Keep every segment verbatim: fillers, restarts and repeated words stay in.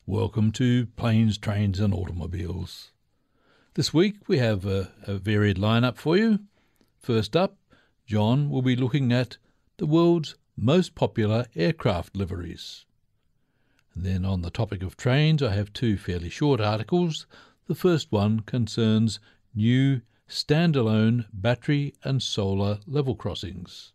Welcome to Planes, Trains and Automobiles. This week we have a, a varied lineup for you. First up, John will be looking at the world's most popular aircraft liveries. And then on the topic of trains, I have two fairly short articles. The first one concerns new standalone battery and solar level crossings.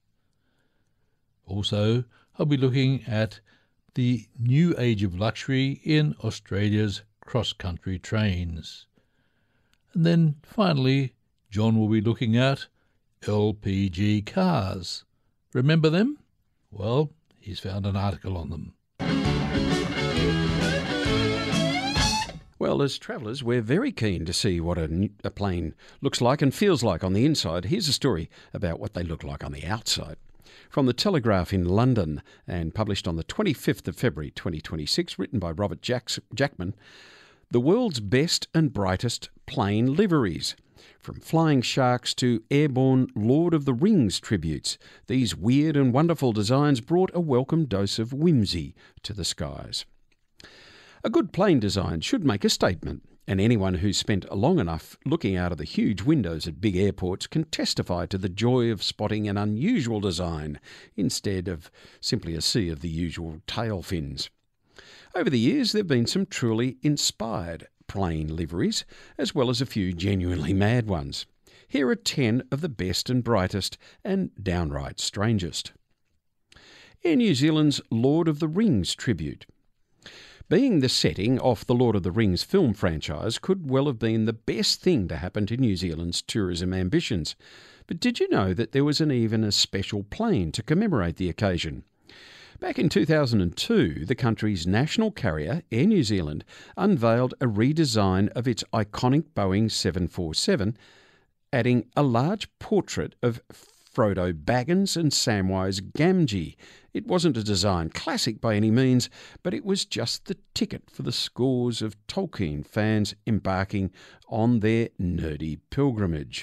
Also, I'll be looking at the new age of luxury in Australia's cross-country trains. And then finally, John will be looking at L P G cars. Remember them? Well, he's found an article on them. Well, as travellers, we're very keen to see what a, a plane looks like and feels like on the inside. Here's a story about what they look like on the outside. From the Telegraph in London and published on the twenty-fifth of February twenty twenty-six, written by Robert Jacks- Jackman, the world's best and brightest plane liveries. From flying sharks to airborne Lord of the Rings tributes, these weird and wonderful designs brought a welcome dose of whimsy to the skies. A good plane design should make a statement, and anyone who's spent long enough looking out of the huge windows at big airports can testify to the joy of spotting an unusual design instead of simply a sea of the usual tail fins. Over the years, there have been some truly inspired plane liveries, as well as a few genuinely mad ones. Here are ten of the best and brightest and downright strangest. Air New Zealand's Lord of the Rings tribute. Being the setting off the Lord of the Rings film franchise could well have been the best thing to happen to New Zealand's tourism ambitions. But did you know that there was an even a special plane to commemorate the occasion? Back in two thousand two, the country's national carrier, Air New Zealand, unveiled a redesign of its iconic Boeing seven forty-seven, adding a large portrait of Frodo Baggins and Samwise Gamgee. It wasn't a design classic by any means, but it was just the ticket for the scores of Tolkien fans embarking on their nerdy pilgrimage.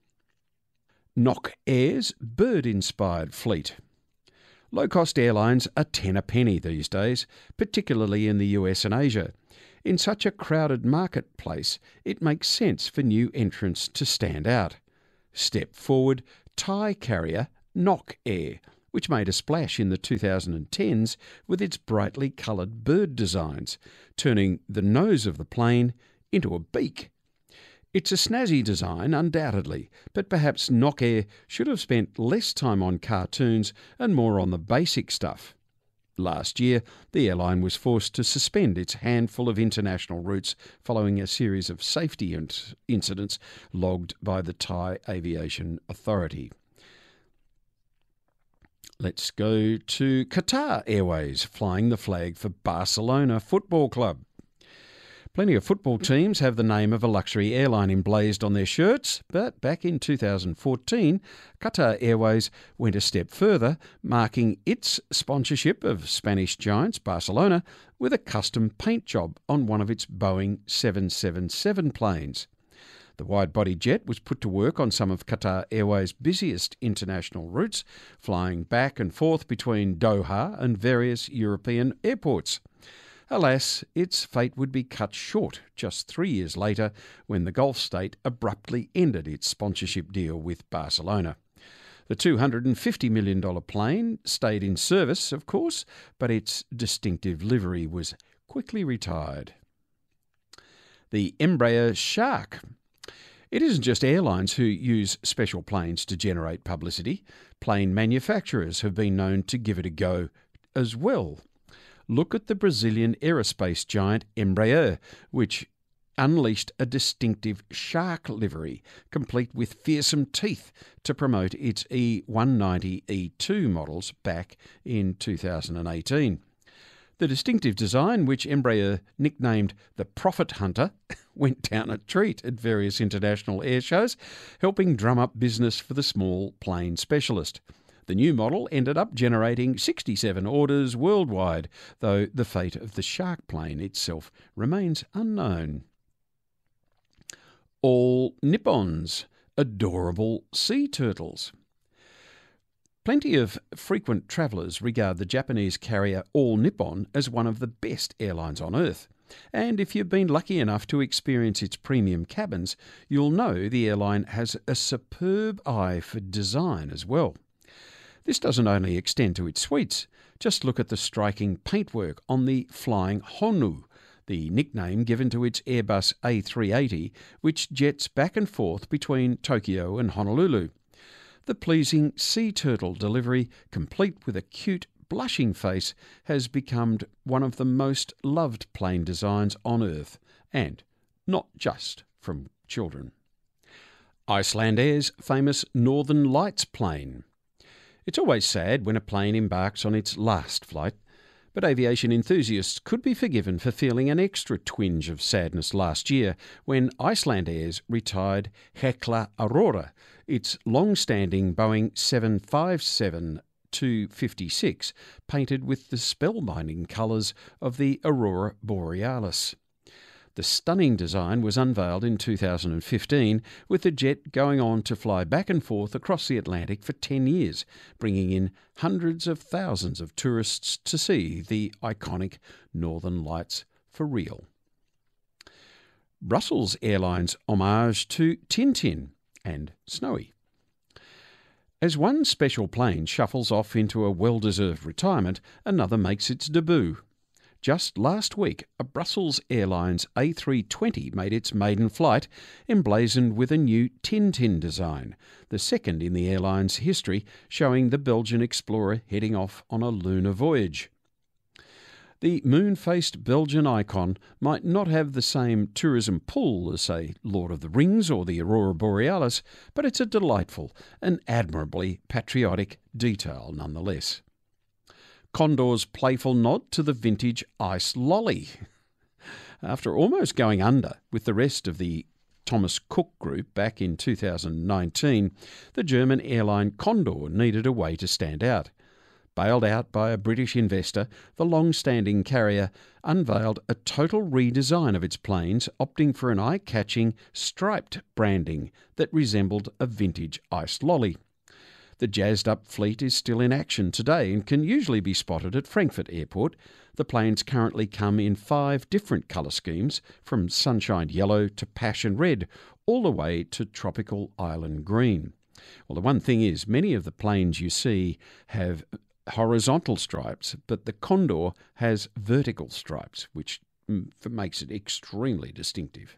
Nok Air's bird-inspired fleet. Low-cost airlines are ten a penny these days, particularly in the U S and Asia. In such a crowded marketplace, it makes sense for new entrants to stand out. Step forward, Thai carrier Nok Air, which made a splash in the two thousand tens with its brightly coloured bird designs, turning the nose of the plane into a beak. It's a snazzy design, undoubtedly, but perhaps Nok Air should have spent less time on cartoons and more on the basic stuff. Last year, the airline was forced to suspend its handful of international routes following a series of safety in- incidents logged by the Thai Aviation Authority. Let's go to Qatar Airways, flying the flag for Barcelona Football Club. Plenty of football teams have the name of a luxury airline emblazed on their shirts, but back in two thousand fourteen, Qatar Airways went a step further, marking its sponsorship of Spanish giants Barcelona with a custom paint job on one of its Boeing seven seventy-seven planes. The wide-body jet was put to work on some of Qatar Airways' busiest international routes, flying back and forth between Doha and various European airports. Alas, its fate would be cut short just three years later when the Gulf state abruptly ended its sponsorship deal with Barcelona. The two hundred fifty million dollars plane stayed in service, of course, but its distinctive livery was quickly retired. The Embraer Shark. It isn't just airlines who use special planes to generate publicity. Plane manufacturers have been known to give it a go as well. Look at the Brazilian aerospace giant Embraer, which unleashed a distinctive shark livery, complete with fearsome teeth, to promote its E one ninety E two models back in two thousand eighteen. The distinctive design, which Embraer nicknamed the Profit Hunter, went down a treat at various international air shows, helping drum up business for the small plane specialist. The new model ended up generating sixty-seven orders worldwide, though the fate of the Shark plane itself remains unknown. All Nippons, adorable sea turtles. Plenty of frequent travellers regard the Japanese carrier All Nippon as one of the best airlines on earth. And if you've been lucky enough to experience its premium cabins, you'll know the airline has a superb eye for design as well. This doesn't only extend to its suites. Just look at the striking paintwork on the Flying Honu, the nickname given to its Airbus A three eighty, which jets back and forth between Tokyo and Honolulu. The pleasing sea turtle delivery, complete with a cute, blushing face, has become one of the most loved plane designs on Earth, and not just from children. Icelandair's famous Northern Lights plane. It's always sad when a plane embarks on its last flight, but aviation enthusiasts could be forgiven for feeling an extra twinge of sadness last year when Icelandair's retired Hekla Aurora, its long-standing Boeing seven fifty-seven two fifty-six, painted with the spellbinding colours of the Aurora Borealis. The stunning design was unveiled in two thousand fifteen, with the jet going on to fly back and forth across the Atlantic for ten years, bringing in hundreds of thousands of tourists to see the iconic Northern Lights for real. Brussels Airlines homage to Tintin and Snowy. As one special plane shuffles off into a well-deserved retirement, another makes its debut. Just last week, a Brussels Airlines A three twenty made its maiden flight, emblazoned with a new Tintin design, the second in the airline's history, showing the Belgian explorer heading off on a lunar voyage. The moon-faced Belgian icon might not have the same tourism pull as, say, Lord of the Rings or the Aurora Borealis, but it's a delightful and admirably patriotic detail nonetheless. Condor's playful nod to the vintage ice lolly. After almost going under with the rest of the Thomas Cook Group back in two thousand nineteen, the German airline Condor needed a way to stand out. Bailed out by a British investor, the long-standing carrier unveiled a total redesign of its planes, opting for an eye-catching striped branding that resembled a vintage ice lolly. The jazzed-up fleet is still in action today and can usually be spotted at Frankfurt Airport. The planes currently come in five different colour schemes, from sunshine yellow to passion red, all the way to tropical island green. Well, the one thing is, many of the planes you see have horizontal stripes, but the Condor has vertical stripes, which makes it extremely distinctive.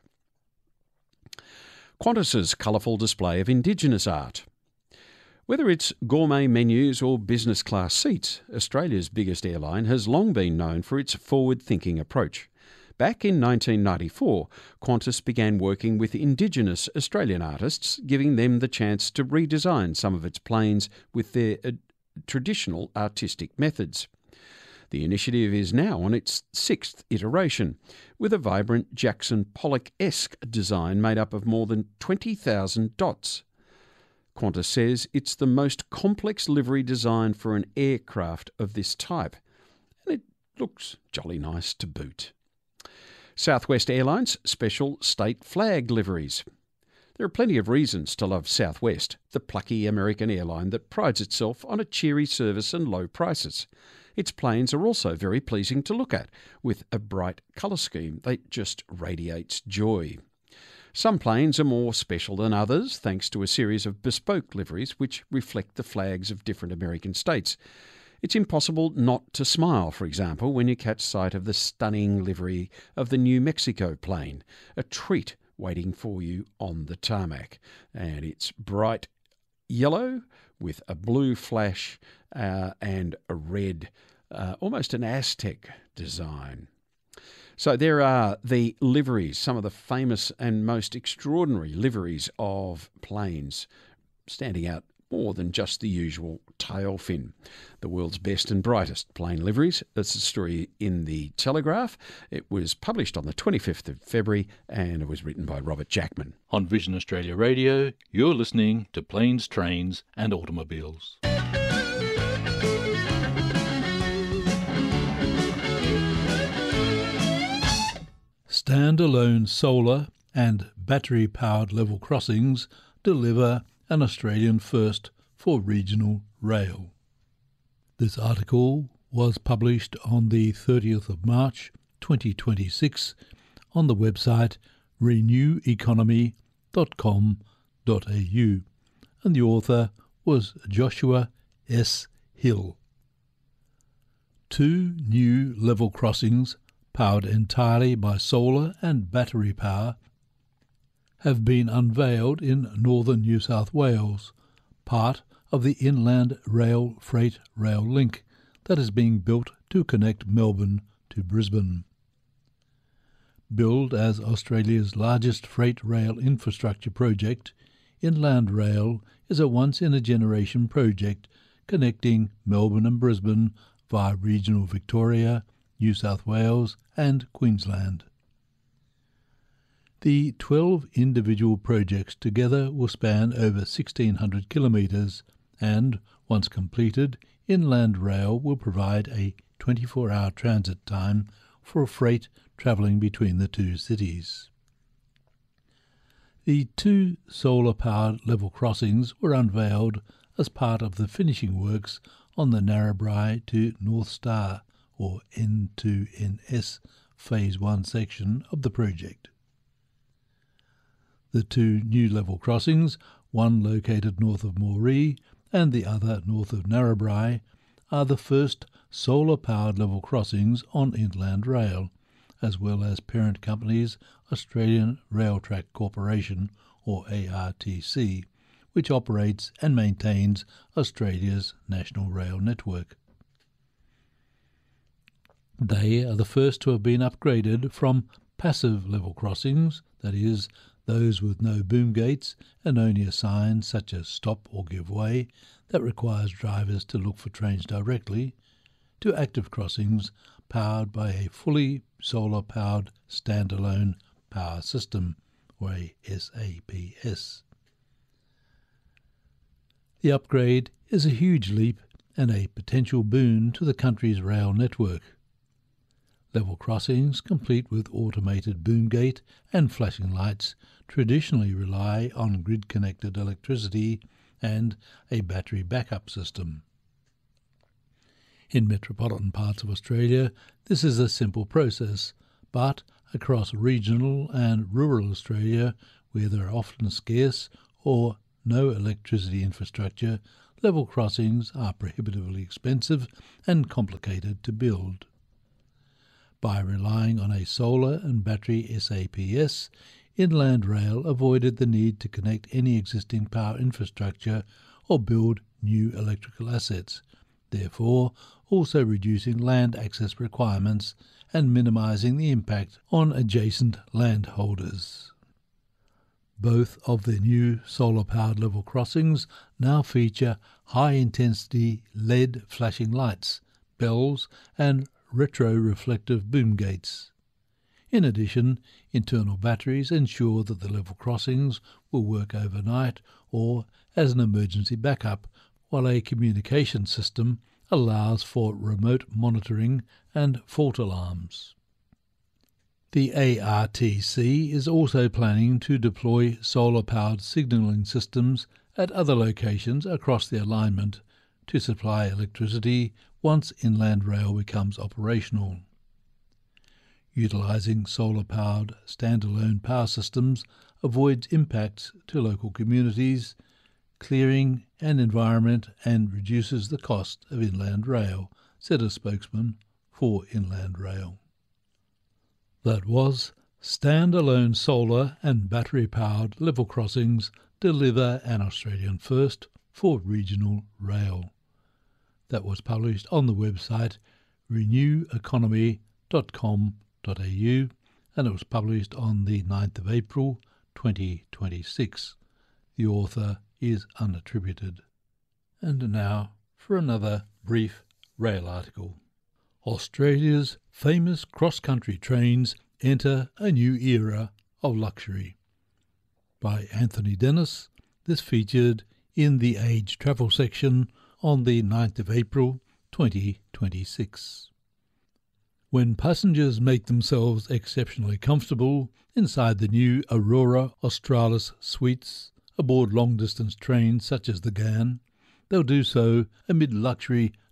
Qantas's colourful display of Indigenous art. Whether it's gourmet menus or business class seats, Australia's biggest airline has long been known for its forward-thinking approach. Back in nineteen ninety-four, Qantas began working with Indigenous Australian artists, giving them the chance to redesign some of its planes with their uh, traditional artistic methods. The initiative is now on its sixth iteration, with a vibrant Jackson Pollock-esque design made up of more than twenty thousand dots. Qantas says it's the most complex livery design for an aircraft of this type, and it looks jolly nice to boot. Southwest Airlines special state flag liveries. There are plenty of reasons to love Southwest, the plucky American airline that prides itself on a cheery service and low prices. Its planes are also very pleasing to look at, with a bright colour scheme that just radiates joy. Some planes are more special than others, thanks to a series of bespoke liveries which reflect the flags of different American states. It's impossible not to smile, for example, when you catch sight of the stunning livery of the New Mexico plane, a treat waiting for you on the tarmac. And it's bright yellow with a blue flash uh, and a red, uh, almost an Aztec design. So there are the liveries, some of the famous and most extraordinary liveries of planes, standing out more than just the usual tail fin. The world's best and brightest plane liveries. That's the story in the Telegraph. It was published on the twenty-fifth of February and it was written by Robert Jackman. On Vision Australia Radio, you're listening to Planes, Trains and Automobiles. Standalone solar and battery-powered level crossings deliver an Australian first for regional rail. This article was published on the thirtieth of March twenty twenty-six on the website renew economy dot com dot a u, and the author was Joshua S. Hill. Two new level crossings, powered entirely by solar and battery power, have been unveiled in northern New South Wales, part of the Inland Rail Freight Rail link that is being built to connect Melbourne to Brisbane. Billed as Australia's largest freight rail infrastructure project, Inland Rail is a once-in-a-generation project connecting Melbourne and Brisbane via regional Victoria, New South Wales and Queensland. The twelve individual projects together will span over sixteen hundred kilometres and, once completed, Inland Rail will provide a twenty-four hour transit time for freight travelling between the two cities. The two solar-powered level crossings were unveiled as part of the finishing works on the Narrabri to North Star, or N two N S, Phase one section of the project. The two new level crossings, one located north of Moree and the other north of Narrabri, are the first solar-powered level crossings on Inland Rail, as well as parent companies Australian Railtrack Corporation, or A R T C, which operates and maintains Australia's national rail network. They are the first to have been upgraded from passive level crossings, that is, those with no boom gates and only a sign such as stop or give way that requires drivers to look for trains directly, to active crossings powered by a fully solar-powered standalone power system, or a S A P S. The upgrade is a huge leap and a potential boon to the country's rail network. Level crossings, complete with automated boom gate and flashing lights, traditionally rely on grid-connected electricity and a battery backup system. In metropolitan parts of Australia, this is a simple process, but across regional and rural Australia, where there are often scarce or no electricity infrastructure, level crossings are prohibitively expensive and complicated to build. By relying on a solar and battery S A P S, Inland Rail avoided the need to connect any existing power infrastructure or build new electrical assets, therefore also reducing land access requirements and minimising the impact on adjacent landholders. Both of the new solar-powered level crossings now feature high-intensity L E D flashing lights, bells and retro-reflective boom gates. In addition, internal batteries ensure that the level crossings will work overnight or as an emergency backup, while a communication system allows for remote monitoring and fault alarms. The A R T C is also planning to deploy solar-powered signalling systems at other locations across the alignment to supply electricity once Inland Rail becomes operational. Utilising solar-powered standalone power systems avoids impacts to local communities, clearing and environment, and reduces the cost of Inland Rail, said a spokesman for Inland Rail. That was Standalone Solar and Battery-Powered Level Crossings Deliver an Australian First for Regional Rail. That was published on the website renew economy dot com dot a u, and it was published on the ninth of April twenty twenty-six. The author is unattributed. And now for another brief rail article. Australia's famous cross-country trains enter a new era of luxury. By Anthony Dennis. This featured in the Age Travel section on the ninth of April twenty twenty-six. When passengers make themselves exceptionally comfortable inside the new Aurora Australis suites aboard long-distance trains such as the Ghan, they'll do so amid luxury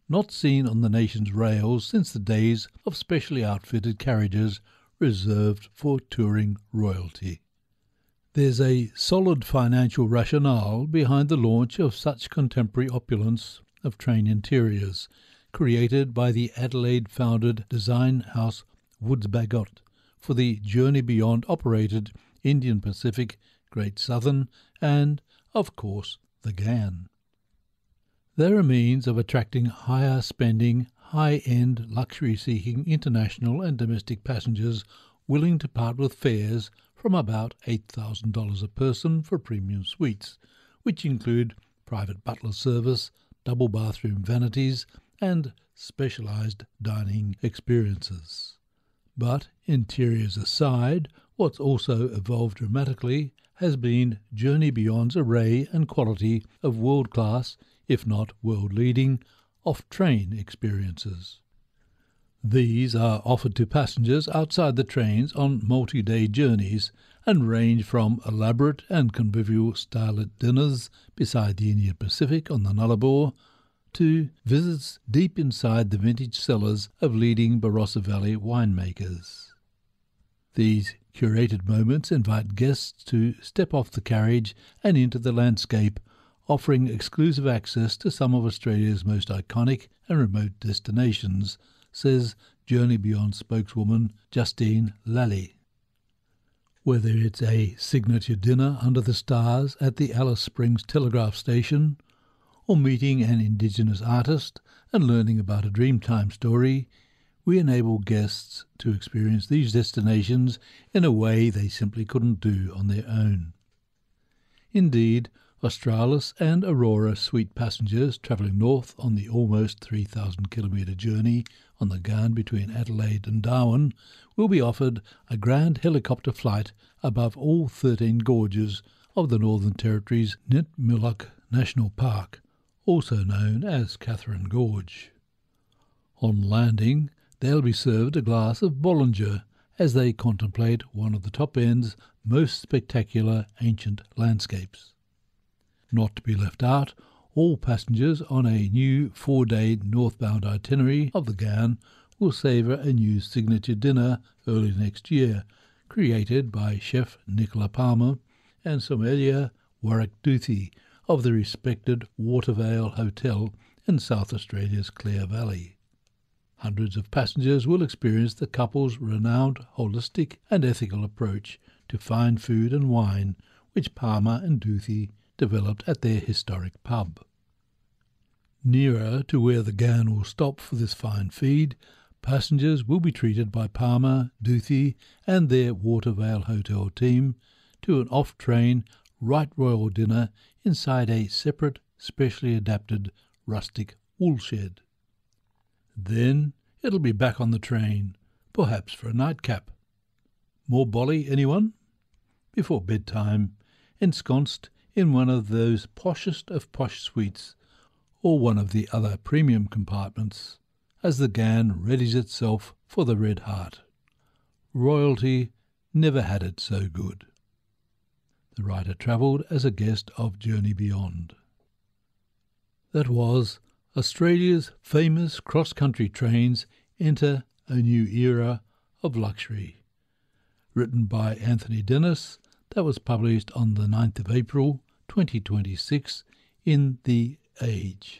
not seen on the nation's rails since the days of specially outfitted carriages reserved for touring royalty. There's a solid financial rationale behind the launch of such contemporary opulence of train interiors, created by the Adelaide-founded design house Woods Bagot for the Journey Beyond operated Indian Pacific, Great Southern and, of course, the G A N. They're a means of attracting higher spending, high-end, luxury-seeking international and domestic passengers willing to part with fares from about eight thousand dollars a person for premium suites, which include private butler service, double bathroom vanities, and specialised dining experiences. But, interiors aside, what's also evolved dramatically has been Journey Beyond's array and quality of world-class, if not world-leading, off-train experiences. These are offered to passengers outside the trains on multi-day journeys and range from elaborate and convivial starlit dinners beside the Indian Pacific on the Nullarbor to visits deep inside the vintage cellars of leading Barossa Valley winemakers. These curated moments invite guests to step off the carriage and into the landscape, offering exclusive access to some of Australia's most iconic and remote destinations, says Journey Beyond spokeswoman Justine Lally. Whether it's a signature dinner under the stars at the Alice Springs Telegraph Station, or meeting an Indigenous artist and learning about a Dreamtime story, we enable guests to experience these destinations in a way they simply couldn't do on their own. Indeed, Australis and Aurora suite passengers travelling north on the almost three thousand kilometre journey on the G A N between Adelaide and Darwin will be offered a grand helicopter flight above all thirteen gorges of the Northern Territory's Nitmiluk National Park, also known as Catherine Gorge. On landing, they'll be served a glass of Bollinger as they contemplate one of the top end's most spectacular ancient landscapes. Not to be left out, all passengers on a new four-day northbound itinerary of the G A N will savour a new signature dinner early next year, created by chef Nicola Palmer and sommelier Warwick Duthie of the respected Watervale Hotel in South Australia's Clare Valley. Hundreds of passengers will experience the couple's renowned holistic and ethical approach to fine food and wine, which Palmer and Duthie developed at their historic pub. Nearer to where the G A N will stop for this fine feed, passengers will be treated by Palmer, Duthie and their Watervale Hotel team to an off-train, right royal dinner inside a separate, specially adapted rustic woolshed. Then it'll be back on the train, perhaps for a nightcap. More bolly, anyone? Before bedtime, ensconced in one of those poshest of posh suites, or one of the other premium compartments, as the G A N readies itself for the Red Heart. Royalty never had it so good. The writer travelled as a guest of Journey Beyond. That was Australia's famous cross-country trains enter a new era of luxury. Written by Anthony Dennis, that was published on the ninth of April twenty twenty-six in The Age.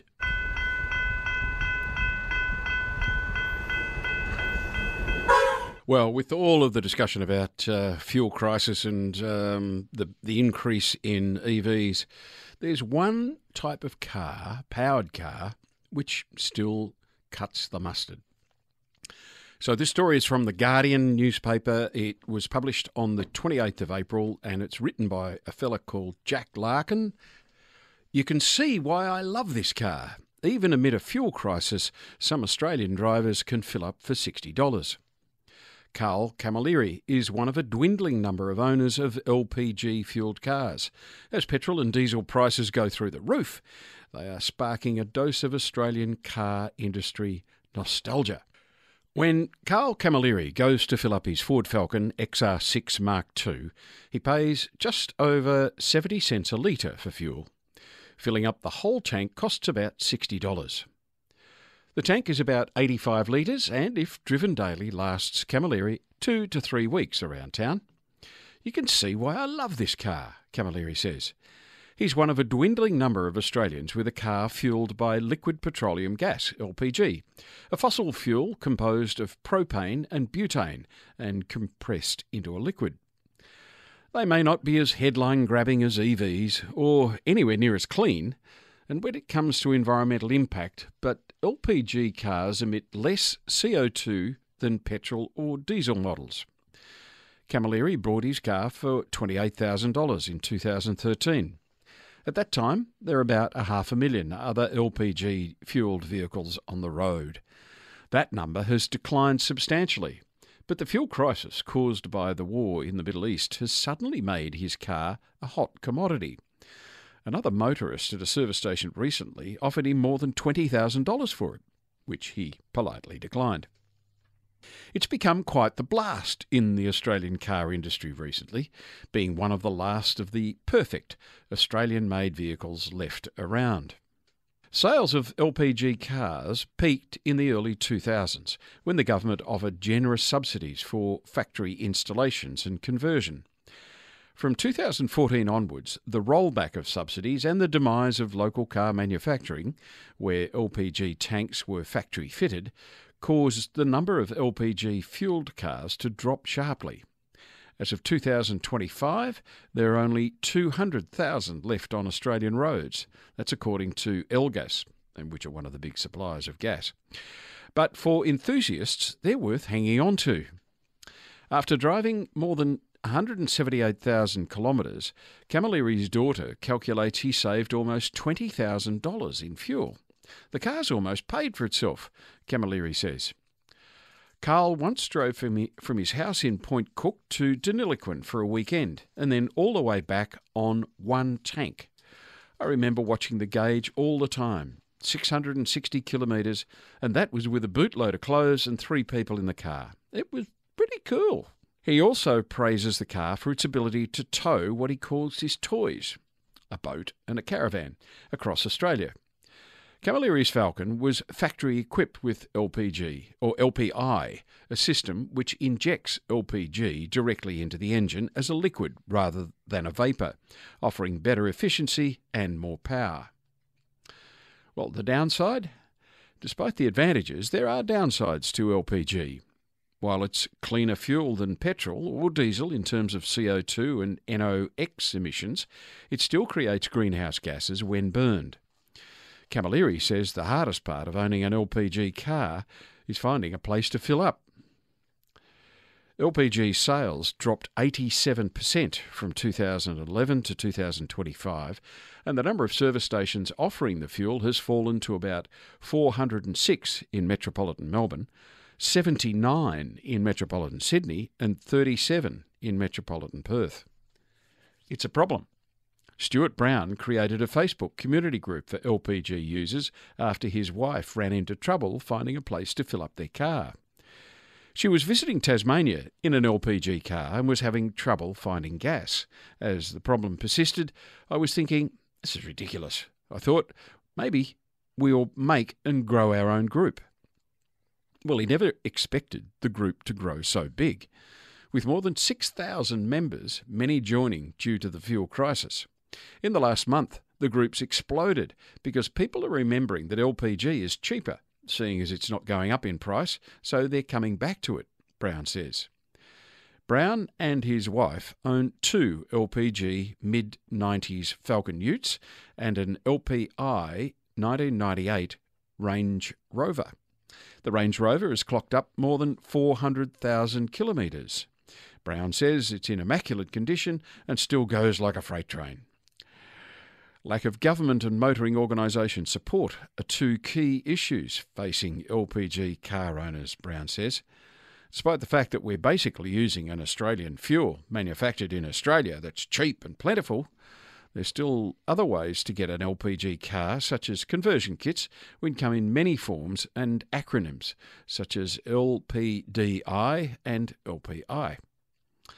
Well, with all of the discussion about uh, fuel crisis and um, the the increase in E Vs, there's one type of car, powered car, which still cuts the mustard. So this story is from The Guardian newspaper. It was published on the twenty-eighth of April, and it's written by a fella called Jack Larkin. You can see why I love this car. Even amid a fuel crisis, some Australian drivers can fill up for sixty dollars. Carl Camilleri is one of a dwindling number of owners of L P G-fuelled cars. As petrol and diesel prices go through the roof, they are sparking a dose of Australian car industry nostalgia. When Carl Camilleri goes to fill up his Ford Falcon X R six Mark two, he pays just over seventy cents a litre for fuel. Filling up the whole tank costs about sixty dollars. The tank is about eighty-five litres and, if driven daily, lasts Camilleri two to three weeks around town. You can see why I love this car, Camilleri says. He's one of a dwindling number of Australians with a car fuelled by liquid petroleum gas, L P G, a fossil fuel composed of propane and butane and compressed into a liquid. They may not be as headline-grabbing as E Vs or anywhere near as clean, and when it comes to environmental impact, but L P G cars emit less C O two than petrol or diesel models. Camilleri bought his car for twenty-eight thousand dollars in two thousand thirteen. At that time, there were about a half a million other L P G-fuelled vehicles on the road. That number has declined substantially, but the fuel crisis caused by the war in the Middle East has suddenly made his car a hot commodity. Another motorist at a service station recently offered him more than twenty thousand dollars for it, which he politely declined. It's become quite the blast in the Australian car industry recently, being one of the last of the perfect Australian-made vehicles left around. Sales of L P G cars peaked in the early two thousands, when the government offered generous subsidies for factory installations and conversion. From two thousand fourteen onwards, the rollback of subsidies and the demise of local car manufacturing, where L P G tanks were factory-fitted, caused the number of L P G-fuelled cars to drop sharply. As of two thousand twenty-five, there are only two hundred thousand left on Australian roads. That's according to Elgas, which are one of the big suppliers of gas. But for enthusiasts, they're worth hanging on to. After driving more than one hundred seventy-eight thousand kilometres, Camilleri's daughter calculates he saved almost twenty thousand dollars in fuel. The car's almost paid for itself, Camilleri says. Carl once drove from his house in Point Cook to Deniliquin for a weekend, and then all the way back on one tank. I remember watching the gauge all the time, six hundred sixty kilometres, and that was with a bootload of clothes and three people in the car. It was pretty cool. He also praises the car for its ability to tow what he calls his toys, a boat and a caravan, across Australia. Camilleri's Falcon was factory-equipped with L P G, or L P I, a system which injects L P G directly into the engine as a liquid rather than a vapour, offering better efficiency and more power. Well, the downside? Despite the advantages, there are downsides to L P G. While it's cleaner fuel than petrol or diesel in terms of C O two and N O X emissions, it still creates greenhouse gases when burned. Camilleri says the hardest part of owning an L P G car is finding a place to fill up. L P G sales dropped eighty-seven percent from two thousand eleven to two thousand twenty-five, and the number of service stations offering the fuel has fallen to about four hundred six in metropolitan Melbourne, seventy-nine in metropolitan Sydney, and thirty-seven in metropolitan Perth. It's a problem. Stuart Brown created a Facebook community group for L P G users after his wife ran into trouble finding a place to fill up their car. She was visiting Tasmania in an L P G car and was having trouble finding gas. As the problem persisted, I was thinking, this is ridiculous. I thought, maybe we'll make and grow our own group. Well, he never expected the group to grow so big, with more than six thousand members, many joining due to the fuel crisis. In the last month, the group's exploded because people are remembering that L P G is cheaper, seeing as it's not going up in price, so they're coming back to it, Brown says. Brown and his wife own two L P G mid nineties Falcon Utes and an L P I nineteen ninety-eight Range Rover. The Range Rover has clocked up more than four hundred thousand kilometres. Brown says it's in immaculate condition and still goes like a freight train. Lack of government and motoring organisation support are two key issues facing L P G car owners, Brown says. Despite the fact that we're basically using an Australian fuel manufactured in Australia that's cheap and plentiful, there's still other ways to get an L P G car, such as conversion kits, which come in many forms and acronyms, such as L P D I and L P I.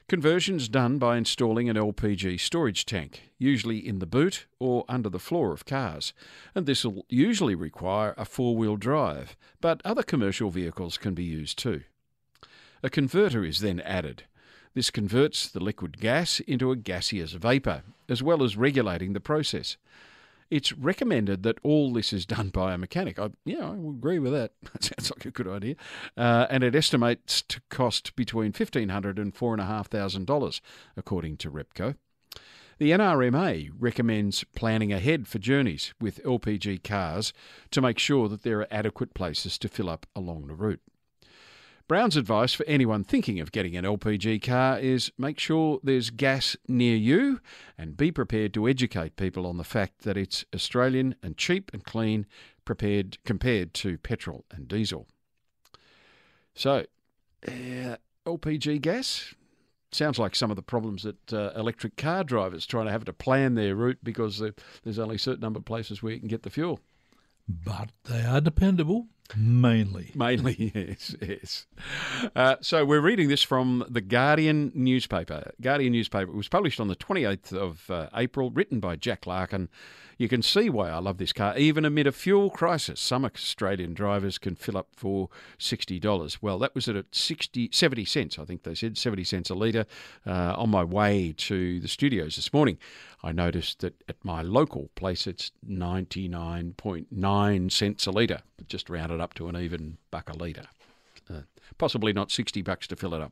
Conversion's done by installing an L P G storage tank, usually in the boot or under the floor of cars, and this will usually require a four-wheel drive, but other commercial vehicles can be used too. A converter is then added. This converts the liquid gas into a gaseous vapour, as well as regulating the process. It's recommended that all this is done by a mechanic. I, yeah, I would agree with that. That sounds like a good idea. Uh, and it estimates to cost between fifteen hundred dollars and four thousand five hundred dollars, according to Repco. The N R M A recommends planning ahead for journeys with L P G cars to make sure that there are adequate places to fill up along the route. Brown's advice for anyone thinking of getting an L P G car is make sure there's gas near you and be prepared to educate people on the fact that it's Australian and cheap and clean prepared compared to petrol and diesel. So, uh, L P G gas sounds like some of the problems that uh, electric car drivers trying to have to plan their route because there's only a certain number of places where you can get the fuel. But they are dependable. Mainly. Mainly, yes, yes. Uh, so we're reading this from the Guardian newspaper. Guardian newspaper. It was published on the twenty-eighth of uh, April, written by Jack Larkin. You can see why I love this car. Even amid a fuel crisis, some Australian drivers can fill up for sixty dollars. Well, that was at sixty, seventy cents, I think they said, seventy cents a litre. Uh, on my way to the studios this morning, I noticed that at my local place it's ninety-nine point nine cents a litre, just rounded up to an even buck a litre. Uh, possibly not sixty bucks to fill it up.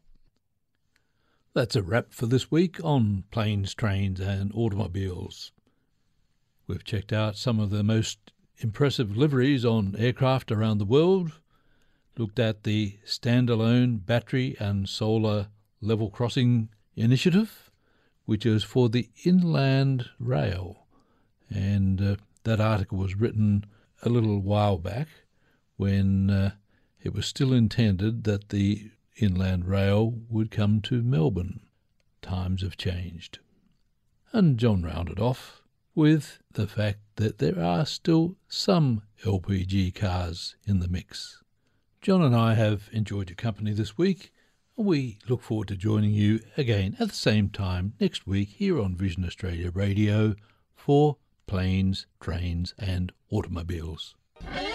That's a wrap for this week on Planes, Trains and Automobiles. We've checked out some of the most impressive liveries on aircraft around the world, looked at the standalone battery and solar level crossing initiative, which is for the Inland Rail. And uh, that article was written a little while back when uh, it was still intended that the Inland Rail would come to Melbourne. Times have changed. And John rounded off with the fact that there are still some L P G cars in the mix. John and I have enjoyed your company this week, and we look forward to joining you again at the same time next week here on Vision Australia Radio for Planes, Trains and Automobiles.